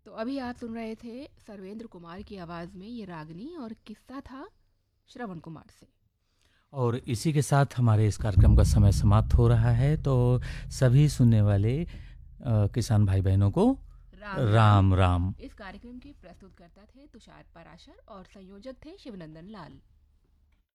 तो अभी आप सुन रहे थे सर्वेंद्र कुमार की आवाज़ में ये रागनी, और किस्सा था श्रवण कुमार से। और इसी के साथ हमारे इस कार्यक्रम का समय समाप्त हो रहा है। तो सभी सुनने वाले किसान भाई बहनों को राम राम। राम राम। इस कार्यक्रम के प्रस्तुतकर्ता थे तुषार पराशर और संयोजक थे शिवनंदन लाल।